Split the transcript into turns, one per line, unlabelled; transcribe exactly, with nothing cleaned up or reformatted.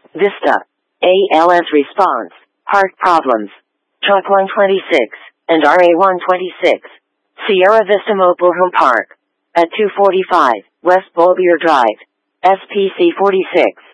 Vista. A L S response, heart problems. Truck one twenty-six, and R A one twenty-six. Sierra Vista Mobile Home Park. At two forty-five, West Bolbier Drive. S P C forty-six.